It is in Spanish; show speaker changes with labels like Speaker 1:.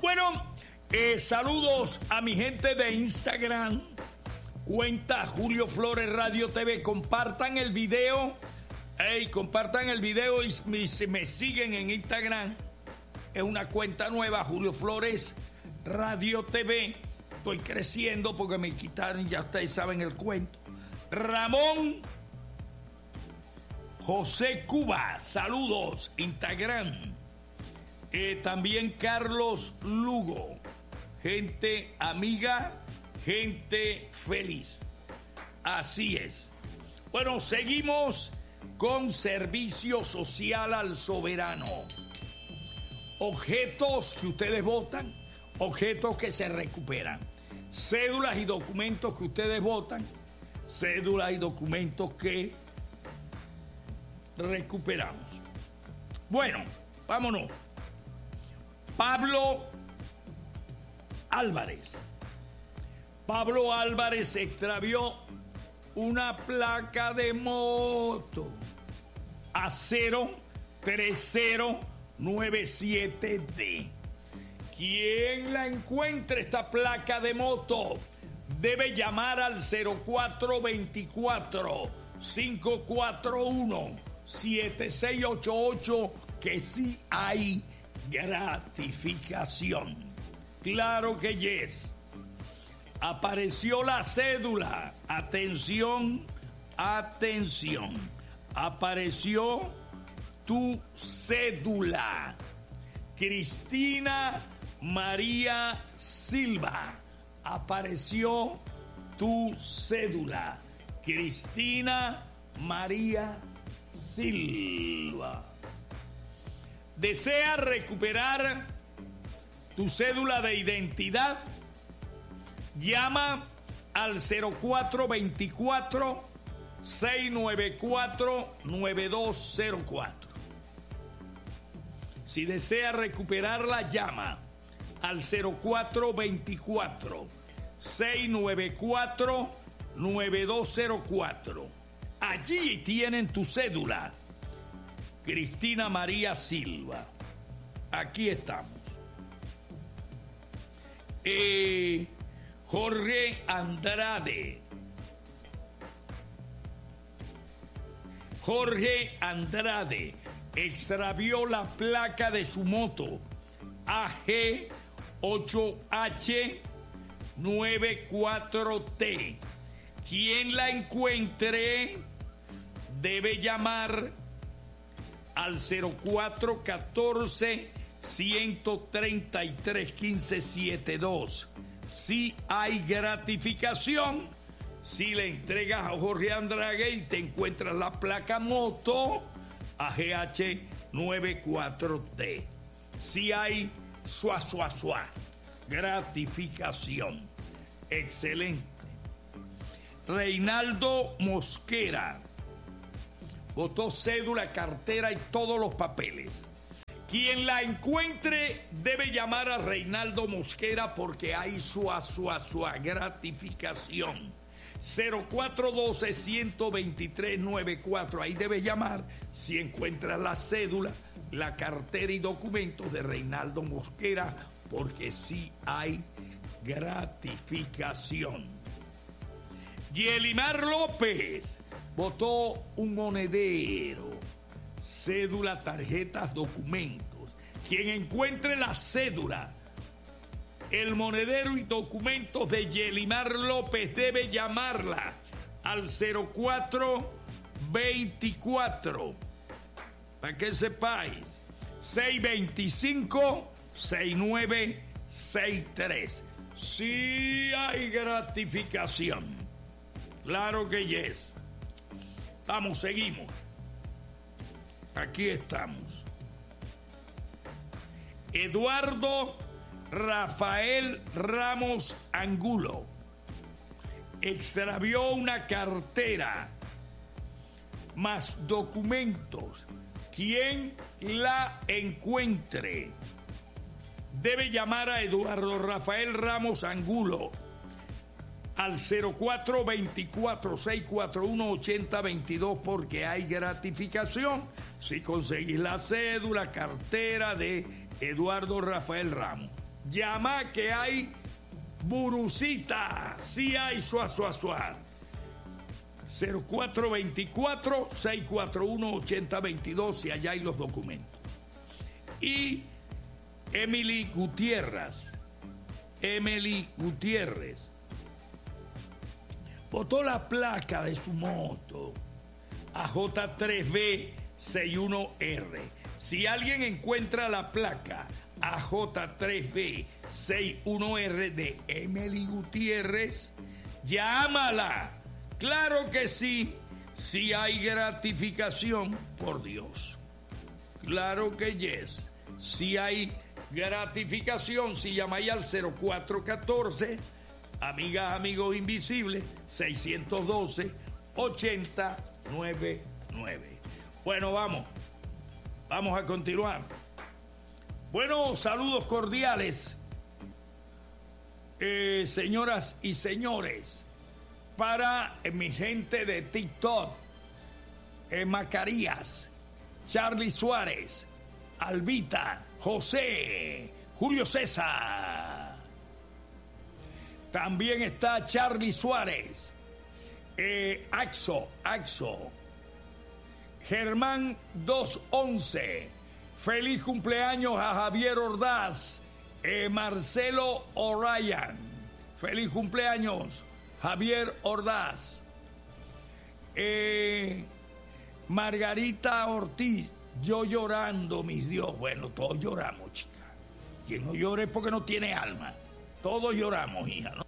Speaker 1: Bueno, saludos a mi gente de Instagram, cuenta Julio Flores Radio TV. Compartan el video, compartan el video y me siguen en Instagram. Es una cuenta nueva, Julio Flores Radio TV. Estoy creciendo porque me quitaron, ya ustedes saben el cuento. Ramón José Cuba, saludos, Instagram. También Carlos Lugo, gente amiga, gente feliz. Así es. Bueno, seguimos con servicio social al soberano. Objetos que ustedes votan, objetos que se recuperan. Cédulas y documentos que ustedes votan, cédulas y documentos que recuperamos. Bueno, vámonos. Pablo Álvarez extravió una placa de moto a 03097D. Quien la encuentre esta placa de moto debe llamar al 0424-541-7688 que sí hay gratificación. Claro que yes. Apareció la cédula. Atención, atención. Apareció tu cédula. Cristina María Silva. Apareció tu cédula. Cristina María Silva. ¿Desea recuperar tu cédula de identidad? Llama al 0424-694-9204. Si desea recuperarla, llama al 0424-694-9204. Allí tienen tu cédula. Cristina María Silva. Aquí estamos. Jorge Andrade extravió la placa de su moto AG8H94T. Quien la encuentre debe llamar al 0414-133-1572. Si hay gratificación, si le entregas a Jorge Andrade y te encuentras la placa moto AGH94T. Si hay gratificación. Excelente. Reinaldo Mosquera votó cédula, cartera y todos los papeles. Quien la encuentre debe llamar a Reinaldo Mosquera porque hay su gratificación. 0412-123-94. Ahí debe llamar si encuentra la cédula, la cartera y documentos de Reinaldo Mosquera porque sí hay gratificación. Yelimar López votó un monedero, cédula, tarjetas, documentos. Quien encuentre la cédula, el monedero y documentos de Yelimar López debe llamarla al 0424. Para que sepáis, 625-6963. Sí hay gratificación. Claro que yes. Vamos, seguimos. Aquí estamos. Eduardo Rafael Ramos Angulo extravió una cartera más documentos. Quien la encuentre debe llamar a Eduardo Rafael Ramos Angulo al 0424-641-8022 porque hay gratificación si conseguís la cédula, cartera de Eduardo Rafael Ramos. Llama que hay burucita, sí hay suá. 0424-641-8022 si allá hay los documentos. Y Emily Gutiérrez botó la placa de su moto a J3B61R. Si alguien encuentra la placa a J3B61R de Emily Gutiérrez, llámala. Claro que sí, si hay gratificación, por Dios. Claro que yes, si hay gratificación, si llamáis al 0414, amigas, amigos invisibles, 612-8099. Bueno, vamos a continuar. Bueno, saludos cordiales, señoras y señores, para mi gente de TikTok, Macarías, Charlie Suárez, Albita, José, Julio César. También está Charlie Suárez, Axo, Germán 211. Feliz cumpleaños a Javier Ordaz, Marcelo O'Ryan. Feliz cumpleaños, Javier Ordaz. Margarita Ortiz, yo llorando, mis Dios. Bueno, todos lloramos, chica. Quien no llore es porque no tiene alma. Todos lloramos, hija, ¿no?